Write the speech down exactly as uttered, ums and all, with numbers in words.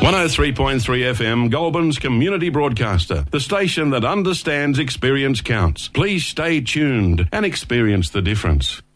one oh three point three F M, Goulburn's community broadcaster, the station that understands experience counts. Please stay tuned and experience the difference.